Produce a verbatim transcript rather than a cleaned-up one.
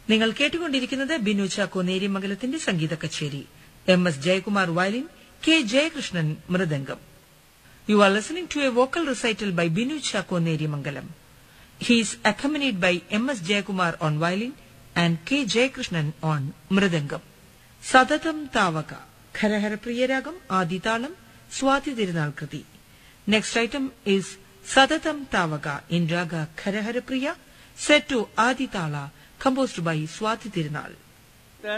നിങ്ങൾ കേട്ടുകൊണ്ടിരിക്കുന്നത് ബിനു ചാക്കോ നേര്യമംഗലത്തിന്റെ സംഗീത കച്ചേരി. M S Jayakumar violin, K Jayakrishnan mridangam. You are listening to a vocal recital by Binu Chakko Nerimangalam. He is accompanied by M S Jayakumar on violin and K Jayakrishnan on mridangam. Sadatam Tavaka, Kharahara Priyaragam, Aditalam, Swati Tirunal Kriti. Next item is Sadatam Tavaka in Raga Kharahara Priya, set to Aditala, composed by Swati Tirunal.